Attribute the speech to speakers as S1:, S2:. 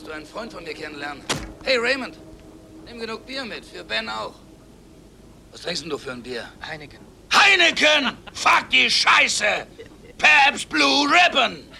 S1: Wirst du einen Freund von mir kennenlernen. Hey, Raymond, nimm genug Bier mit, für Ben auch. Was trinkst denn du für ein Bier?
S2: Heineken.
S3: Heineken! Fuck die Scheiße! Pabst Blue Ribbon!